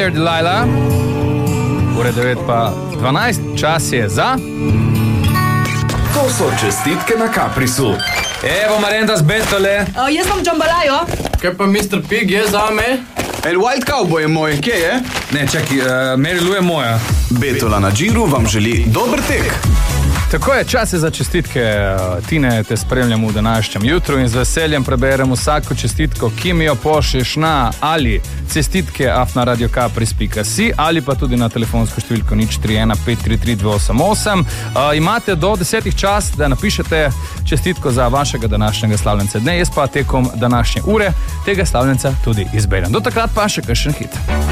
Dear Delilah. Ure 9 pa 12, čas je za... To so čestitke na Caprisu. Evo Marendas Bentole. Jaz sem Džambalajo. Kaj pa Mr. Pig je zame? El Wild Cowboy je moj, kje je? Ne, čakaj, Mary Lou je moja. Betola na Džiru vam želi dober tek. Tako je, čas je za čestitke. Tine, te spremljamo v današnjem jutru in z veseljem preberem vsako čestitko, ki mi jo pošlješ na ali čestitke@radiocapris.si ali pa tudi na telefonsko številko 031 533 288. Imate do 10 čas, da napišete čestitko za vašega današnjega slavljenca dne, jaz pa tekom današnje ure tega slavljenca tudi izberem. Do takrat pa še kakšen hit.